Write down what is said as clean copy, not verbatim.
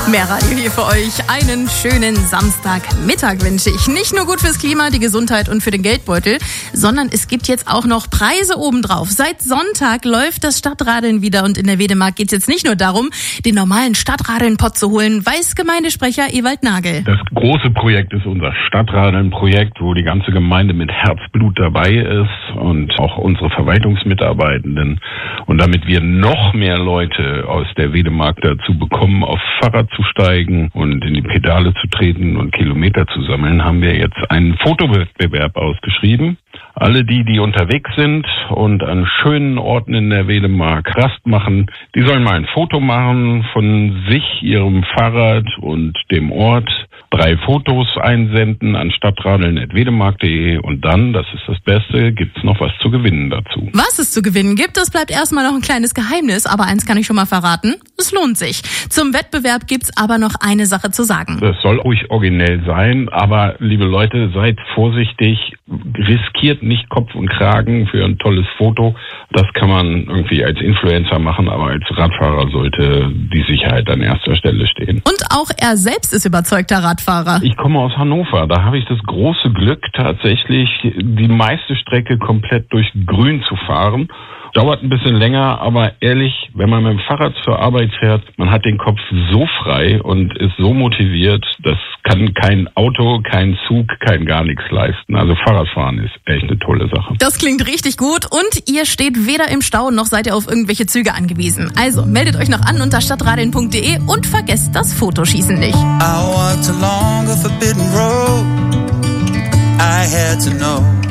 Mehr Radio hier für euch. Einen schönen Samstagmittag wünsche ich. Nicht nur gut fürs Klima, die Gesundheit und für den Geldbeutel, sondern es gibt jetzt auch noch Preise obendrauf. Seit Sonntag läuft das Stadtradeln wieder und in der Wedemark geht es jetzt nicht nur darum, den normalen Stadtradeln-Pott zu holen, weiß Gemeindesprecher Ewald Nagel. Das große Projekt ist unser Stadtradeln-Projekt, wo die ganze Gemeinde mit Herzblut dabei ist und auch unsere Verwaltungsmitarbeitenden. Und damit wir noch mehr Leute aus der Wedemark dazu bekommen, auf Fahrrad zu steigen und in die Pedale zu treten und Kilometer zu sammeln, haben wir jetzt einen Fotowettbewerb ausgeschrieben. Alle die unterwegs sind und an schönen Orten in der Wedemark Rast machen, die sollen mal ein Foto machen von sich, ihrem Fahrrad und dem Ort. 3 Fotos einsenden an stadtradeln@wedemark.de und dann, das ist das Beste, gibt's noch was zu gewinnen dazu. Was es zu gewinnen gibt, das bleibt erstmal noch ein kleines Geheimnis, aber eins kann ich schon mal verraten, es lohnt sich. Zum Wettbewerb gibt's aber noch eine Sache zu sagen. Das soll ruhig originell sein, aber liebe Leute, seid vorsichtig, riskiert nicht Kopf und Kragen für ein tolles Foto. Das kann man irgendwie als Influencer machen, aber als Radfahrer sollte die Sicherheit an erster Stelle stehen. Und auch er selbst ist überzeugter Radfahrer. Ich komme aus Hannover, da habe ich das große Glück, tatsächlich die meiste Strecke komplett durch Grün zu fahren. Dauert ein bisschen länger, aber ehrlich, wenn man mit dem Fahrrad zur Arbeit fährt, man hat den Kopf so frei und ist so motiviert, das kann kein Auto, kein Zug, kein gar nichts leisten. Also Fahrradfahren ist echt eine tolle Sache. Das klingt richtig gut und ihr steht weder im Stau noch seid ihr auf irgendwelche Züge angewiesen. Also meldet euch noch an unter stadtradeln.de und vergesst das Fotoschießen nicht. I walked along a forbidden road. I had to know.